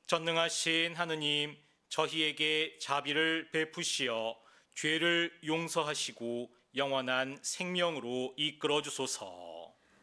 전능하신 하느님, 저희에게 자비를 베푸시어 죄를 용서하시고 영원한 생명으로 이끌어 주소서.